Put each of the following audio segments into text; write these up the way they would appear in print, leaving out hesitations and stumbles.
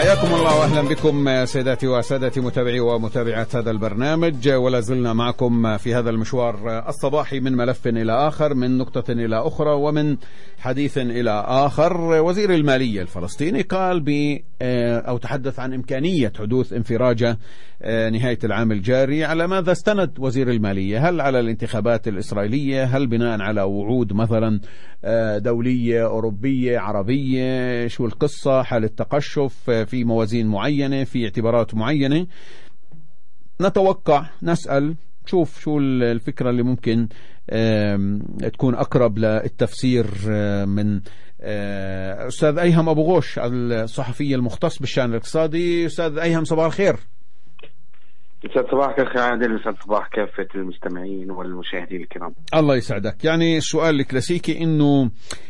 حياكم الله واهلا بكم سيداتي وسادتي متابعي ومتابعات هذا البرنامج، ولا زلنا معكم في هذا المشوار الصباحي من ملف إلى آخر، من نقطة إلى أخرى، ومن حديث إلى آخر. وزير المالية الفلسطيني قال أو تحدث عن إمكانية حدوث انفراجة نهاية العام الجاري. على ماذا استند وزير المالية؟ هل على الانتخابات الإسرائيلية؟ هل بناء على وعود مثلا دولية أوروبية عربية؟ شو القصة؟ حال التقشف في موازين معينة، في اعتبارات معينة؟ نتوقع، نسأل، شوف شو الفكرة اللي ممكن تكون أقرب للتفسير من أستاذ أيهم أبو غوش الصحفي المختص بالشأن الاقتصادي. أستاذ أيهم صباح الخير. يسعد صباحك أخي عادل، يسعد صباح كافة المستمعين والمشاهدين الكرام. الله يسعدك. يعني السؤال الكلاسيكي إنه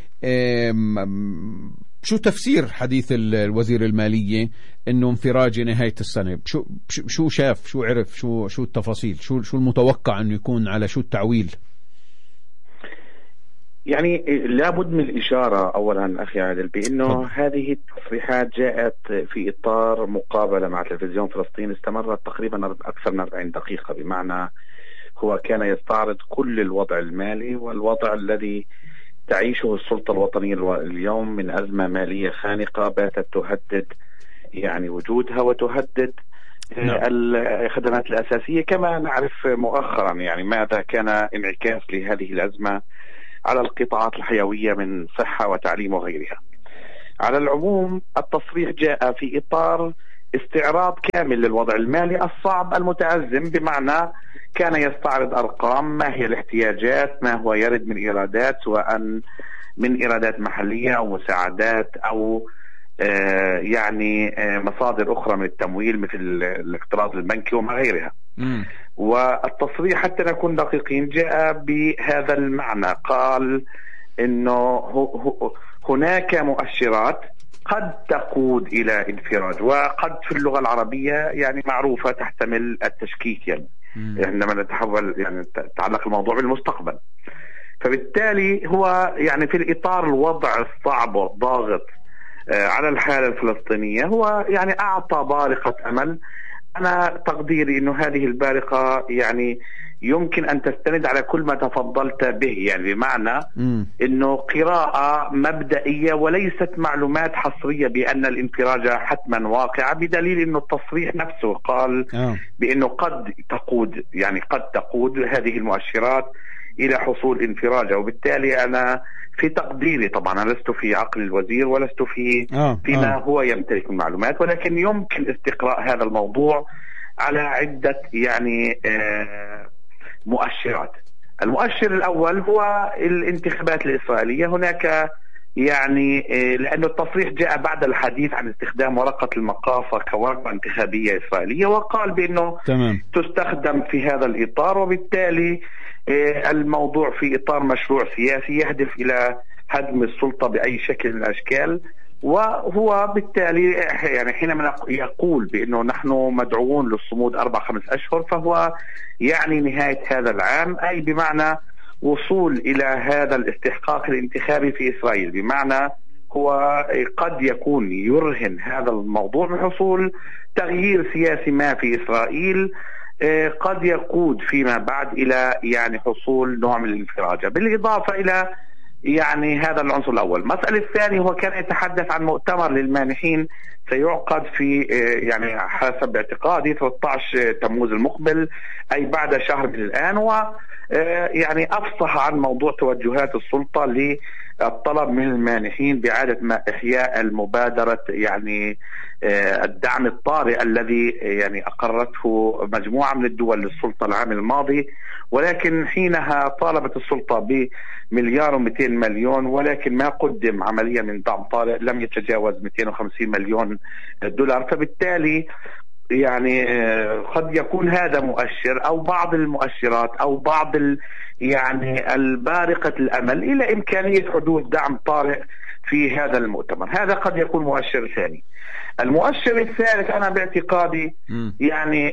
شو تفسير حديث الوزير المالية إنه انفراج نهاية السنة؟ شو شاف، شو عرف، شو التفاصيل، شو المتوقع إنه يكون، على شو التعويل؟ يعني لابد من الإشارة أولا أخي عادل بأنه هذه التصريحات جاءت في إطار مقابلة مع تلفزيون فلسطين استمرت تقريبا أكثر من 40 دقيقة، بمعنى هو كان يستعرض كل الوضع المالي والوضع الذي تعيشه السلطة الوطنية اليوم من أزمة مالية خانقة باتت تهدد يعني وجودها وتهدد الخدمات الأساسية. كما نعرف مؤخرا يعني ماذا كان انعكاس لهذه الأزمة على القطاعات الحيوية من صحة وتعليم وغيرها. على العموم التصريح جاء في إطار استعراض كامل للوضع المالي الصعب المتأزم، بمعنى كان يستعرض أرقام ما هي الاحتياجات، ما هو يرد من إيرادات، سواء من إيرادات محلية أو مساعدات أو يعني مصادر أخرى من التمويل مثل الاقتراض البنكي وما غيرها. والتصريح حتى نكون دقيقين جاء بهذا المعنى، قال إنه هناك مؤشرات قد تقود إلى انفراج، وقد في اللغة العربية يعني معروفة تحتمل التشكيك، يعني عندما نتحول يعني تعلق الموضوع بالمستقبل. فبالتالي هو يعني في الإطار الوضع الصعب والضاغط على الحالة الفلسطينية هو يعني أعطى بارقة أمل. أنا تقديري إنه هذه البارقة يعني يمكن أن تستند على كل ما تفضلت به، يعني بمعنى إنه قراءة مبدئية وليست معلومات حصرية بأن الانفراج حتما واقع، بدليل إنه التصريح نفسه قال بأنه قد تقود هذه المؤشرات إلى حصول انفراج. وبالتالي أنا في تقديري، طبعا أنا لست في عقل الوزير ولست فيما هو يمتلك من معلومات، ولكن يمكن استقراء هذا الموضوع على عدة يعني مؤشرات. المؤشر الأول هو الانتخابات الإسرائيلية. هناك يعني لأنه التصريح جاء بعد الحديث عن استخدام ورقة المقاصة كورقة انتخابية إسرائيلية، وقال بأنه تستخدم في هذا الإطار، وبالتالي الموضوع في إطار مشروع سياسي يهدف إلى هدم السلطة بأي شكل من الأشكال. وهو بالتالي يعني حينما يقول بأنه نحن مدعوون للصمود 4-5 أشهر، فهو يعني نهاية هذا العام، أي بمعنى وصول إلى هذا الاستحقاق الانتخابي في إسرائيل، بمعنى هو قد يكون يرهن هذا الموضوع بحصول تغيير سياسي ما في إسرائيل قد يقود فيما بعد إلى يعني حصول نوع من الانفراجة. بالإضافة إلى يعني هذا العنصر الأول. المسألة الثانية هو كان يتحدث عن مؤتمر للمانحين سيعقد في يعني حسب اعتقادي 13 تموز المقبل، أي بعد شهر من الآن، ويعني أفصح عن موضوع توجهات السلطة للطلب من المانحين بإعادة إحياء المبادرة يعني الدعم الطارئ الذي يعني أقرته مجموعة من الدول للسلطة العام الماضي، ولكن حينها طالبت السلطة ب1,200,000,000 ولكن ما قدم عمليا من دعم طارئ لم يتجاوز 250 مليون دولار. فبالتالي يعني قد يكون هذا مؤشر أو بعض المؤشرات أو بعض يعني البارقة الأمل إلى إمكانية حدوث دعم طارئ في هذا المؤتمر. هذا قد يكون مؤشر ثاني. المؤشر الثالث أنا باعتقادي يعني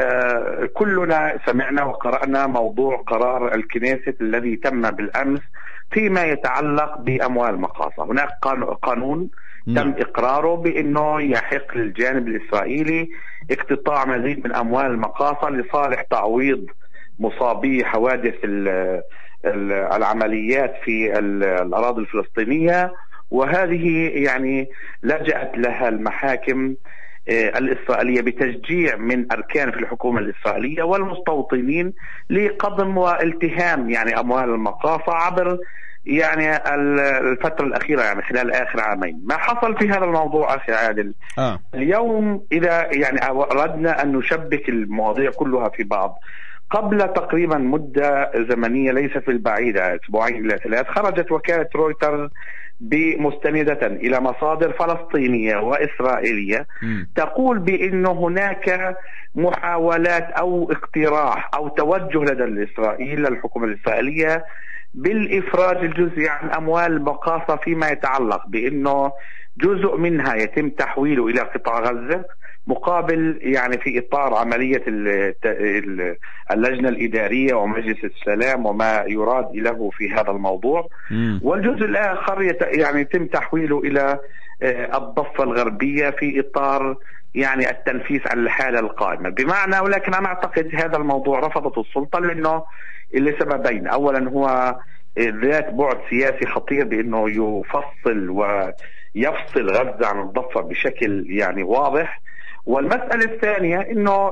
كلنا سمعنا وقرأنا موضوع قرار الكنيسة الذي تم بالأمس فيما يتعلق بأموال مقاصة. هناك قانون تم إقراره بأنه يحق للجانب الإسرائيلي اقتطاع مزيد من أموال المقاصة لصالح تعويض مصابي حوادث العمليات في الأراضي الفلسطينية. وهذه يعني لجأت لها المحاكم الإسرائيلية بتشجيع من أركان في الحكومة الإسرائيلية والمستوطنين لقضم والتهام يعني أموال المقاصة عبر يعني الفترة الأخيرة، يعني خلال آخر عامين. ما حصل في هذا الموضوع أخي عادل اليوم، إذا يعني أردنا أن نشبك المواضيع كلها في بعض، قبل تقريبا مدة زمنية ليست بالبعيدة، أسبوعين إلى 3، خرجت وكالة رويترز بمستندة إلى مصادر فلسطينية وإسرائيلية تقول بأن هناك محاولات أو اقتراح أو توجه لدى إسرائيل للحكومة الإسرائيلية بالإفراج الجزئي عن أموال المقاصة، فيما يتعلق بأنه جزء منها يتم تحويله إلى قطاع غزة مقابل يعني في إطار عملية اللجنة الإدارية ومجلس السلام وما يراد له في هذا الموضوع، والجزء الآخر يعني يتم تحويله إلى الضفة الغربية في إطار يعني التنفيذ على الحالة القائمة بمعنى. ولكن أنا أعتقد هذا الموضوع رفضت السلطة لأنه لسببين: أولا هو ذات بعد سياسي خطير بأنه يفصل ويفصل غزة عن الضفة بشكل يعني واضح، والمسألة الثانية أنه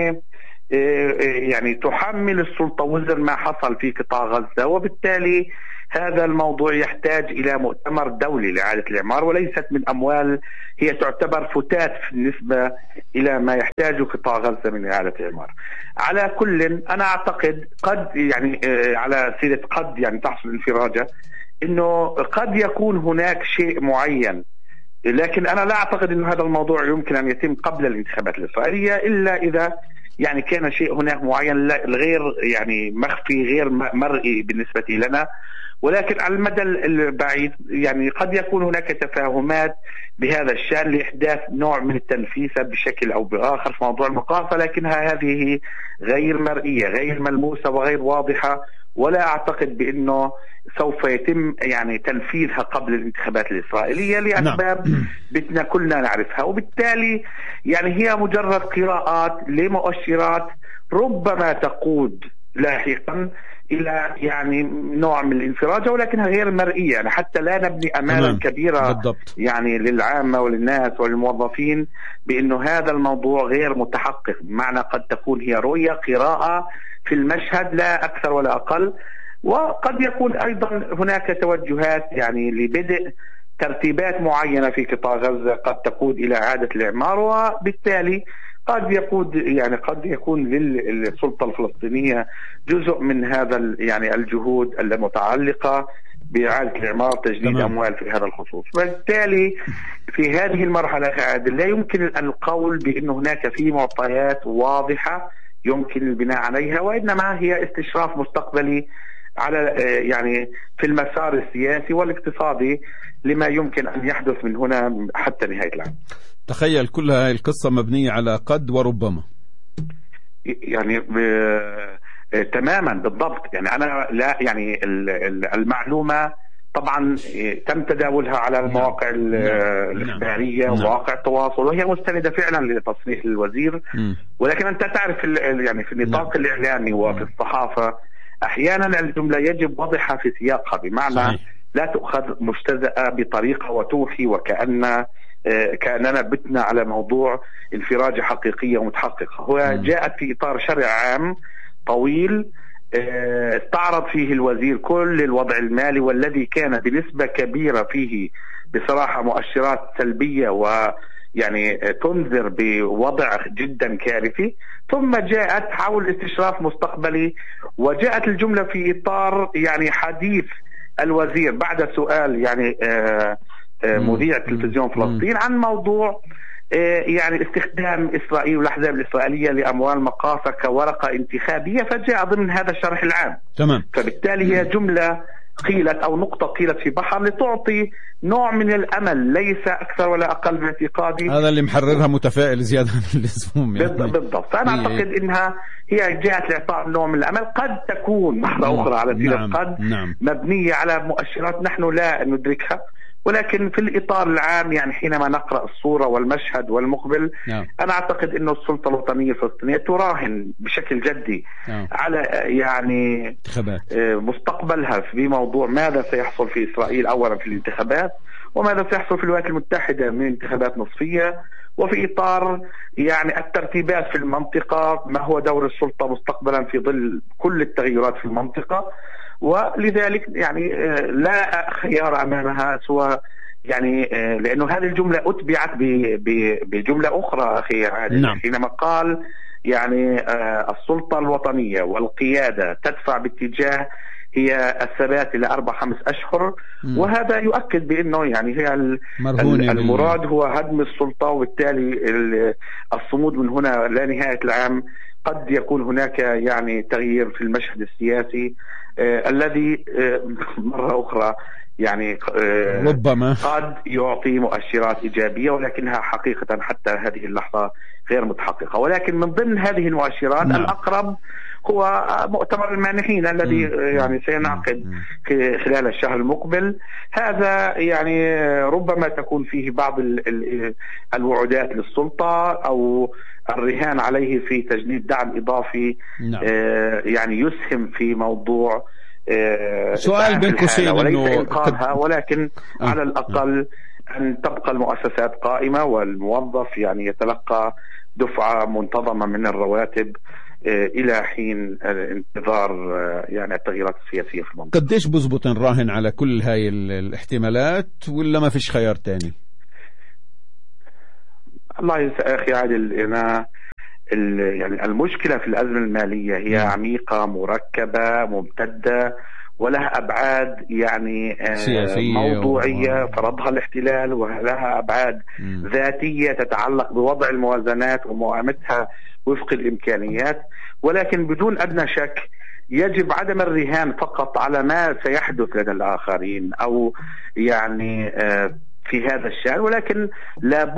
يعني تحمل السلطة وزر ما حصل في قطاع غزة، وبالتالي هذا الموضوع يحتاج إلى مؤتمر دولي لإعادة الإعمار، وليست من أموال هي تعتبر فتات بالنسبة إلى ما يحتاجه قطاع غزة من إعادة الإعمار. على كل أنا أعتقد قد يعني على سيرة قد يعني تحصل انفراجة، إنه قد يكون هناك شيء معين، لكن أنا لا أعتقد أن هذا الموضوع يمكن أن يتم قبل الانتخابات الإسرائيلية إلا إذا يعني كان شيء هناك معين غير يعني مخفي غير مرئي بالنسبة لنا. ولكن على المدى البعيد يعني قد يكون هناك تفاهمات بهذا الشأن لإحداث نوع من التنفيذ بشكل أو بآخر في موضوع المقاصة، لكنها هذه غير مرئية غير ملموسة وغير واضحة، ولا أعتقد بأنه سوف يتم يعني تنفيذها قبل الانتخابات الإسرائيلية لأسباب بدنا كلنا نعرفها. وبالتالي يعني هي مجرد قراءات لمؤشرات ربما تقود لاحقا إلى يعني نوع من الانفراج، ولكنها غير مرئية، يعني حتى لا نبني أمالا كبيرة بالضبط. يعني للعامة وللناس وللموظفين بأنه هذا الموضوع غير متحقق، بمعنى قد تكون هي رؤية قراءة في المشهد لا أكثر ولا أقل. وقد يكون أيضا هناك توجهات يعني لبدء ترتيبات معينة في قطاع غزة قد تقود إلى إعادة الإعمار، وبالتالي قد يكون للسلطة الفلسطينية جزء من هذا يعني الجهود المتعلقة بإعادة الإعمار تجديد أموال في هذا الخصوص. وبالتالي في هذه المرحلة لا يمكن القول بأن هناك في معطيات واضحة يمكن البناء عليها، وإنما هي استشراف مستقبلي على يعني في المسار السياسي والاقتصادي لما يمكن أن يحدث من هنا حتى نهاية العام. تخيل كل هذه القصة مبنية على قد وربما، يعني تماما بالضبط. يعني أنا لا يعني المعلومة طبعا تم تداولها على المواقع الإخبارية ومواقع التواصل، وهي مستندة فعلا لتصريح الوزير، ولكن أنت تعرف يعني في النطاق الإعلامي وفي الصحافة أحيانا الجملة يجب وضعها في سياقها، بمعنى لا تؤخذ مجتزأة بطريقة وتوحي كأننا بتنا على موضوع انفراجة حقيقية ومتحققة. هو جاءت في إطار شرع عام طويل استعرض فيه الوزير كل الوضع المالي، والذي كان بنسبة كبيرة فيه بصراحة مؤشرات سلبية ويعني تنذر بوضع جدا كارثي. ثم جاءت حول استشراف مستقبلي، وجاءت الجملة في إطار يعني حديث الوزير بعد سؤال يعني مذيع تلفزيون فلسطين عن موضوع يعني استخدام إسرائيل والأحزاب الإسرائيلية لأموال مقاصة كورقة انتخابية، فجاء ضمن هذا الشرح العام. تمام. فبالتالي هي جملة قيلت أو نقطة قيلت في بحر لتعطي نوع من الأمل ليس أكثر ولا أقل من اعتقادي. هذا اللي محررها متفائل زيادة عن اللزوم يعني. بالضبط. فأنا أعتقد إنها هي جاءت لإعطاء نوع من الأمل، قد تكون مرة أخرى على سيرة قد مبنية على مؤشرات نحن لا ندركها، ولكن في الإطار العام يعني حينما نقرأ الصورة والمشهد والمقبل أنا أعتقد أنه السلطة الوطنية الفلسطينية تراهن بشكل جدي على يعني مستقبلها في موضوع ماذا سيحصل في إسرائيل أولا في الانتخابات، وماذا سيحصل في الولايات المتحدة من انتخابات نصفية، وفي إطار يعني الترتيبات في المنطقة، ما هو دور السلطة مستقبلا في ظل كل التغيرات في المنطقة. ولذلك يعني لا خيار أمامها سوى يعني لأنه هذه الجملة أتبعت بجملة أخرى أخي عادل حينما قال يعني السلطة الوطنية والقيادة تدفع باتجاه هي الثبات إلى 4-5 أشهر، وهذا يؤكد بأنه يعني هي المراد هو هدم السلطة، وبالتالي الصمود من هنا لا نهاية العام. قد يكون هناك يعني تغيير في المشهد السياسي الذي مرة أخرى يعني ربما قد يعطي مؤشرات إيجابية، ولكنها حقيقة حتى هذه اللحظة غير متحققة. ولكن من ضمن هذه المؤشرات الأقرب هو مؤتمر المانحين الذي يعني سينعقد خلال الشهر المقبل. هذا يعني ربما تكون فيه بعض الوعودات للسلطة أو الرهان عليه في تجنيد دعم إضافي يعني يسهم في موضوع سؤال بين قوسين وليس إنقاذها، ولكن على الأقل أن تبقى المؤسسات قائمة والموظف يعني يتلقى دفعة منتظمة من الرواتب إلى حين انتظار يعني التغييرات السياسية في المنطقة. قديش بزبط نراهن على كل هاي الاحتمالات ولا ما فيش خيار تاني؟ الله يا أخي عادل، أنا يعني المشكلة في الأزمة المالية هي عميقة مركبة ممتدة ولها أبعاد يعني موضوعية فرضها الاحتلال، ولها أبعاد ذاتية تتعلق بوضع الموازنات وموائمتها وفق الإمكانيات. ولكن بدون أدنى شك يجب عدم الرهان فقط على ما سيحدث لدى الآخرين أو يعني في هذا الشأن، ولكن لابد